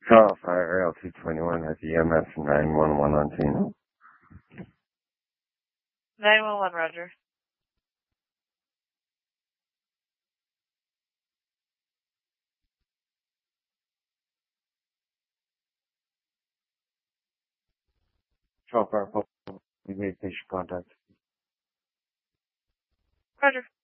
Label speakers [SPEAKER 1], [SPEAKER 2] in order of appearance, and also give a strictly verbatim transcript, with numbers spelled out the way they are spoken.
[SPEAKER 1] Call Fire L two twenty-one has E M S nine one one on scene.
[SPEAKER 2] nine one one, Roger.
[SPEAKER 1] Call Fire, we made patient contact.
[SPEAKER 2] Roger.